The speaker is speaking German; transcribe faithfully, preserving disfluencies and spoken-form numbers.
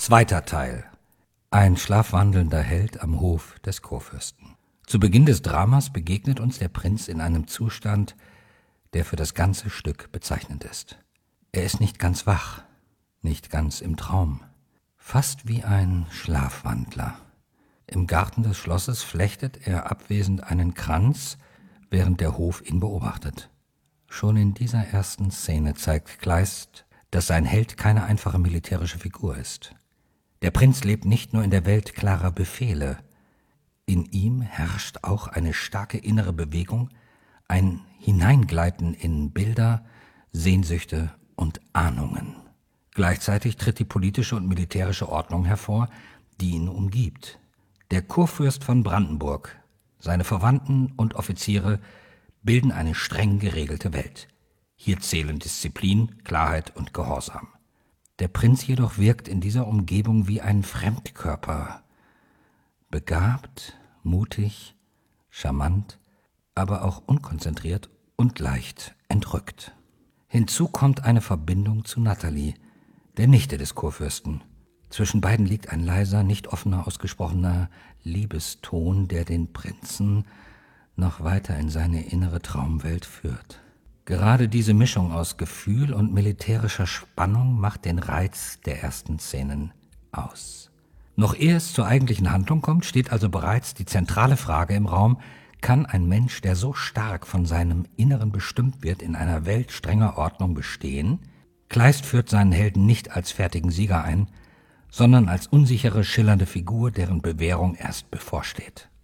Zweiter Teil. Ein schlafwandelnder Held am Hof des Kurfürsten. Zu Beginn des Dramas begegnet uns der Prinz in einem Zustand, der für das ganze Stück bezeichnend ist. Er ist nicht ganz wach, nicht ganz im Traum, fast wie ein Schlafwandler. Im Garten des Schlosses flechtet er abwesend einen Kranz, während der Hof ihn beobachtet. Schon in dieser ersten Szene zeigt Kleist, dass sein Held keine einfache militärische Figur ist. Der Prinz lebt nicht nur in der Welt klarer Befehle. In ihm herrscht auch eine starke innere Bewegung, ein Hineingleiten in Bilder, Sehnsüchte und Ahnungen. Gleichzeitig tritt die politische und militärische Ordnung hervor, die ihn umgibt. Der Kurfürst von Brandenburg, seine Verwandten und Offiziere bilden eine streng geregelte Welt. Hier zählen Disziplin, Klarheit und Gehorsam. Der Prinz jedoch wirkt in dieser Umgebung wie ein Fremdkörper. Begabt, mutig, charmant, aber auch unkonzentriert und leicht entrückt. Hinzu kommt eine Verbindung zu Natalie, der Nichte des Kurfürsten. Zwischen beiden liegt ein leiser, nicht offener ausgesprochener Liebeston, der den Prinzen noch weiter in seine innere Traumwelt führt. Gerade diese Mischung aus Gefühl und militärischer Spannung macht den Reiz der ersten Szenen aus. Noch ehe es zur eigentlichen Handlung kommt, steht also bereits die zentrale Frage im Raum: Kann ein Mensch, der so stark von seinem Inneren bestimmt wird, in einer Welt strenger Ordnung bestehen? Kleist führt seinen Helden nicht als fertigen Sieger ein, sondern als unsichere, schillernde Figur, deren Bewährung erst bevorsteht.